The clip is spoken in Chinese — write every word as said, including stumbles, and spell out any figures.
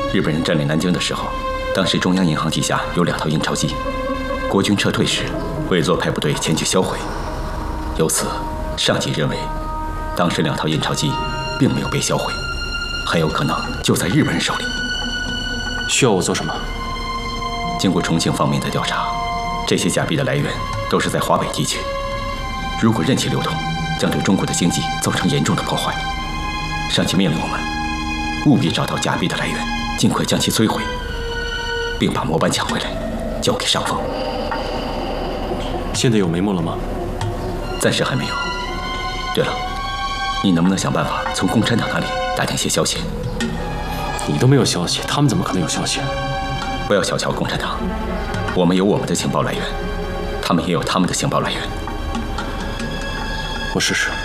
日本人占领南京的时候，当时中央银行旗下有两套印钞机，国军撤退时，委座派部队前去销毁。由此，上级认为，当时两套印钞机并没有被销毁，很有可能就在日本人手里。 需要我做什么？ 经过重庆方面的调查，这些假币的来源都是在华北地区。如果任其流通，将对中国的经济造成严重的破坏。上级命令我们务必找到假币的来源，尽快将其摧毁，并把模板抢回来，交给上峰。 现在有眉目了吗？ 暂时还没有。对了，你能不能想办法从共产党那里打听些消息？ 你都没有消息，他们怎么可能有消息？ 不要小瞧共产党，我们有我们的情报来源，他们也有他们的情报来源。 我试试。